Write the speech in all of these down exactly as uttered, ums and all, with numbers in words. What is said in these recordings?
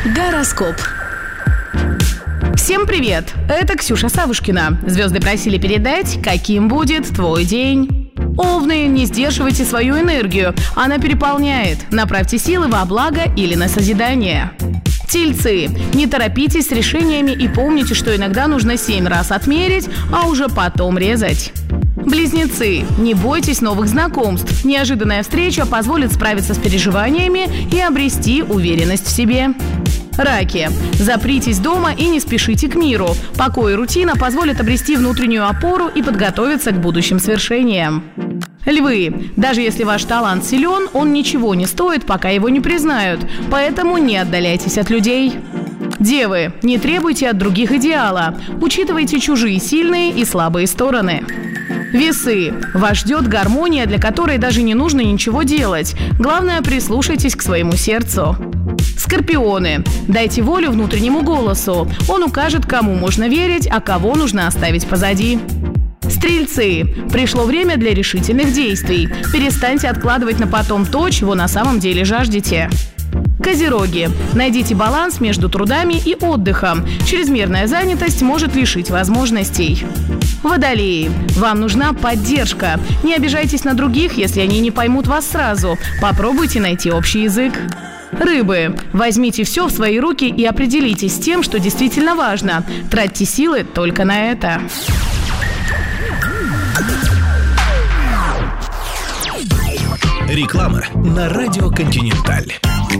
Гороскоп. Всем привет! Это Ксюша Савушкина. Звезды просили передать, каким будет твой день. Овны, не сдерживайте свою энергию. Она переполняет. Направьте силы во благо или на созидание. Тельцы, не торопитесь с решениями и помните, что иногда нужно семь раз отмерить, а уже потом резать. Близнецы, не бойтесь новых знакомств. Неожиданная встреча позволит справиться с переживаниями и обрести уверенность в себе. Раки, запритесь дома и не спешите к миру. Покой и рутина позволят обрести внутреннюю опору и подготовиться к будущим свершениям. Львы, даже если ваш талант силен, он ничего не стоит, пока его не признают, поэтому не отдаляйтесь от людей. Девы, не требуйте от других идеала, учитывайте чужие сильные и слабые стороны. Весы, вас ждет гармония, для которой даже не нужно ничего делать. Главное, прислушайтесь к своему сердцу. Скорпионы, дайте волю внутреннему голосу. Он укажет, кому можно верить, а кого нужно оставить позади. Стрельцы, пришло время для решительных действий. Перестаньте откладывать на потом то, чего на самом деле жаждете. Козероги, найдите баланс между трудами и отдыхом. Чрезмерная занятость может лишить возможностей. Водолеи, вам нужна поддержка. Не обижайтесь на других, если они не поймут вас сразу. Попробуйте найти общий язык. Рыбы, возьмите все в свои руки и определитесь с тем, что действительно важно. Тратьте силы только на это. Реклама на радио «Континенталь».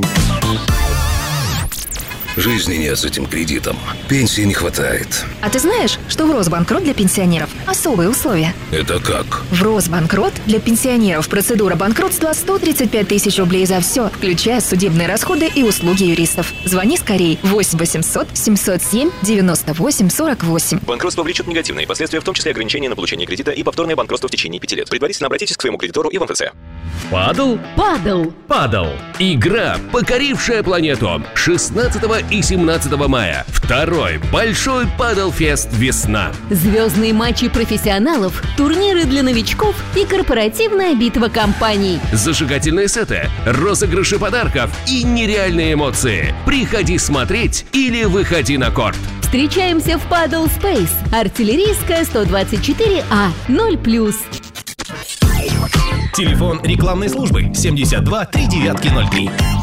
Жизни нет с этим кредитом. Пенсии не хватает. А ты знаешь, что в Росбанкрот для пенсионеров особые условия? Это как? В Росбанкрот для пенсионеров процедура банкротства сто тридцать пять тысяч рублей за все, включая судебные расходы и услуги юристов. Звони скорей восемь восемьсот семьсот семь девяносто восемь сорок восемь. Банкротство влечет негативные последствия, в том числе ограничения на получение кредита и повторное банкротство в течение пяти лет. Предварительно обратитесь к своему кредитору и в эм эф цэ. Падал? Падал. Падал. Игра, покорившая планету. шестнадцатого и семнадцатого мая. Второй большой Падал-фест «Весна». Звездные матчи профессионалов, турниры для новичков и корпоративная битва компаний. Зажигательные сеты, розыгрыши подарков и нереальные эмоции. Приходи смотреть или выходи на корт. Встречаемся в Падал Спейс. Артиллерийская сто двадцать четыре А, ноль плюс. Телефон рекламной службы семьдесят два три девятки ноль три.